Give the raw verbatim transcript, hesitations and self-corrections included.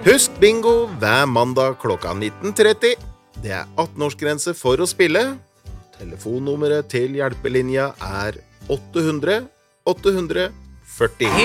Husk bingo hver mandag klokka nitten tretti. Det er atten-årsgrense for å spille. Telefonnummeret til hjelpelinja er åtte hundre åtte hundre førti.